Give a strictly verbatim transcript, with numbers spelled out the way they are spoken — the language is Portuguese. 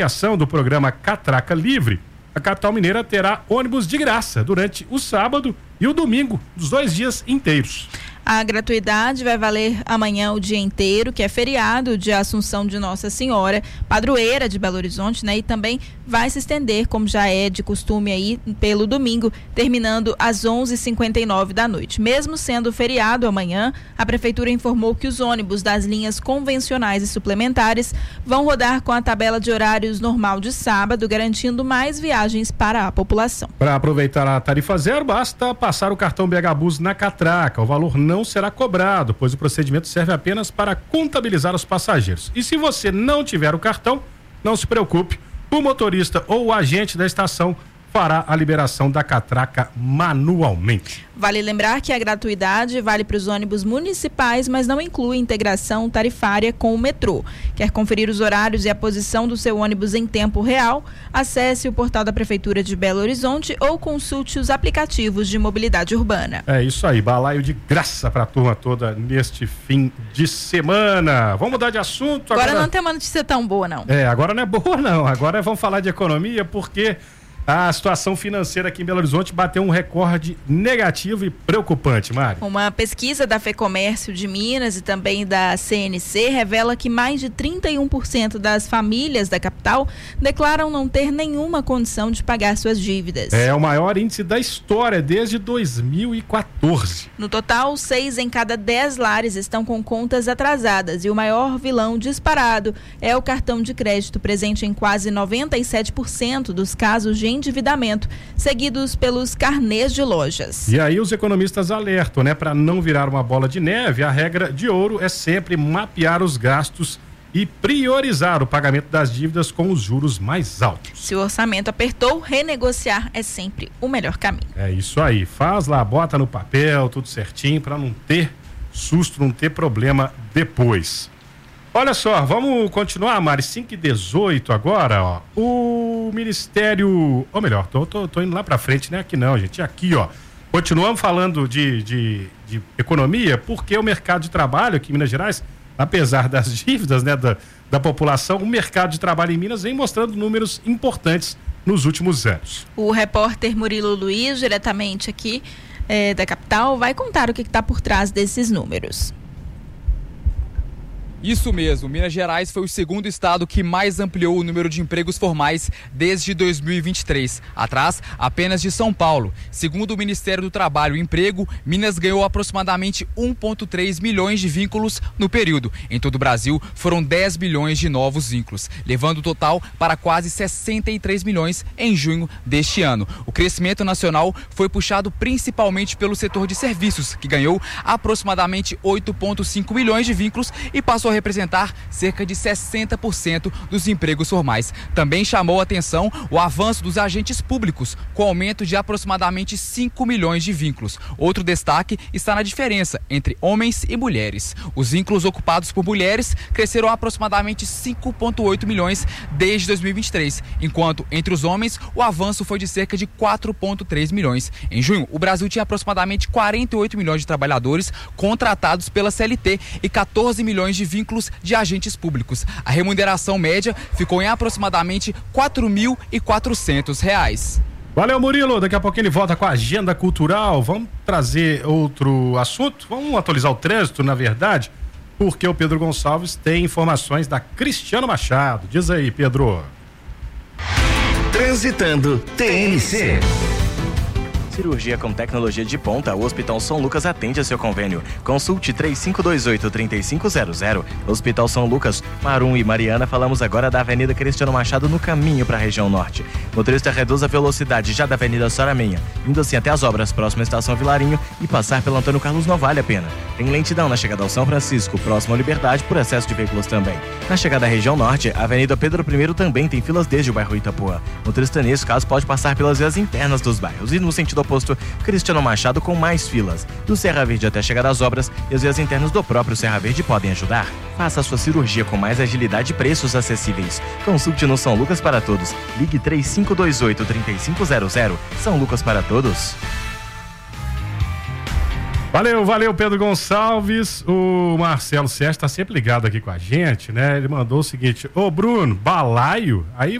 ação do programa Catraca Livre, a capital mineira terá ônibus de graça durante o sábado e o domingo, os dois dias inteiros. A gratuidade vai valer amanhã o dia inteiro, que é feriado de Assunção de Nossa Senhora, padroeira de Belo Horizonte, né? E também vai se estender, como já é de costume aí, pelo domingo, terminando às onze e cinquenta e nove da noite. Mesmo sendo feriado amanhã, a Prefeitura informou que os ônibus das linhas convencionais e suplementares vão rodar com a tabela de horários normal de sábado, garantindo mais viagens para a população. Para aproveitar a tarifa zero, basta passar o cartão B H Bus na catraca. O valor não não será cobrado, pois o procedimento serve apenas para contabilizar os passageiros. E se você não tiver o cartão, não se preocupe, o motorista ou o agente da estação fará a liberação da catraca manualmente. Vale lembrar que a gratuidade vale para os ônibus municipais, mas não inclui integração tarifária com o metrô. Quer conferir os horários e a posição do seu ônibus em tempo real? Acesse o portal da Prefeitura de Belo Horizonte ou consulte os aplicativos de mobilidade urbana. É isso aí, balaio de graça para a turma toda neste fim de semana. Vamos mudar de assunto. Agora, agora não tem uma notícia tão boa, não. É, agora não é boa, não. Agora vamos falar de economia, porque a situação financeira aqui em Belo Horizonte bateu um recorde negativo e preocupante, Mari. Uma pesquisa da FEComércio de Minas e também da C N C revela que mais de trinta e um por cento das famílias da capital declaram não ter nenhuma condição de pagar suas dívidas. É o maior índice da história desde dois mil e quatorze. No total, seis em cada dez lares estão com contas atrasadas e o maior vilão disparado é o cartão de crédito, presente em quase noventa e sete por cento dos casos de endividamento, seguidos pelos carnês de lojas. E aí os economistas alertam, né? Para não virar uma bola de neve, a regra de ouro é sempre mapear os gastos e priorizar o pagamento das dívidas com os juros mais altos. Se o orçamento apertou, renegociar é sempre o melhor caminho. É isso aí, faz lá, bota no papel, tudo certinho, para não ter susto, não ter problema depois. Olha só, vamos continuar, Mari, cinco e dezoito agora, ó. O Ministério, ou melhor, tô, tô, tô indo lá pra frente, né? Aqui não, gente, aqui, ó. Continuamos falando de, de, de economia, porque o mercado de trabalho aqui em Minas Gerais, apesar das dívidas, né, da, da população, o mercado de trabalho em Minas vem mostrando números importantes nos últimos anos. O repórter Murilo Luiz, diretamente aqui é, da capital, vai contar o que está por trás desses números. Isso mesmo, Minas Gerais foi o segundo estado que mais ampliou o número de empregos formais desde dois mil e vinte e três, atrás apenas de São Paulo. Segundo o Ministério do Trabalho e Emprego, Minas ganhou aproximadamente um vírgula três milhões de vínculos no período. Em todo o Brasil, foram dez milhões de novos vínculos, levando o total para quase sessenta e três milhões em junho deste ano. O crescimento nacional foi puxado principalmente pelo setor de serviços, que ganhou aproximadamente oito vírgula cinco milhões de vínculos e passou a representar cerca de sessenta por cento dos empregos formais. Também chamou a atenção o avanço dos agentes públicos, com aumento de aproximadamente cinco milhões de vínculos. Outro destaque está na diferença entre homens e mulheres. Os vínculos ocupados por mulheres cresceram aproximadamente cinco vírgula oito milhões desde dois mil e vinte e três, enquanto entre os homens o avanço foi de cerca de quatro vírgula três milhões. Em junho, o Brasil tinha aproximadamente quarenta e oito milhões de trabalhadores contratados pela C L T e quatorze milhões de vínculos de agentes públicos. A remuneração média ficou em aproximadamente quatro mil e quatrocentos reais. Valeu, Murilo. Daqui a pouquinho ele volta com a agenda cultural. Vamos trazer outro assunto? Vamos atualizar o trânsito, na verdade, porque o Pedro Gonçalves tem informações da Cristiano Machado. Diz aí, Pedro. Transitando T N C. Cirurgia com tecnologia de ponta, o Hospital São Lucas atende a seu convênio. Consulte três cinco dois oito, três cinco zero zero. Hospital São Lucas, Marum e Mariana. Falamos agora da Avenida Cristiano Machado no caminho para a região norte. Motorista reduz a velocidade já da Avenida Soraminha, indo assim até as obras próxima à Estação Vilarinho e passar pelo Antônio Carlos não vale a pena. Tem lentidão na chegada ao São Francisco, próximo à Liberdade, por excesso de veículos também. Na chegada à região norte, a Avenida Pedro I também tem filas desde o bairro Itapuã. Motorista nesse caso pode passar pelas vias internas dos bairros e no sentido oposto, Cristiano Machado com mais filas. Do Serra Verde até a chegada às obras e as vias internas do próprio Serra Verde podem ajudar. Faça a sua cirurgia com mais agilidade e preços acessíveis. Consulte no São Lucas para Todos. Ligue três cinco dois oito, três cinco zero zero. São Lucas para Todos. Valeu, valeu, Pedro Gonçalves. O Marcelo Sérgio tá sempre ligado aqui com a gente, né? Ele mandou o seguinte: ô Bruno, balaio? Aí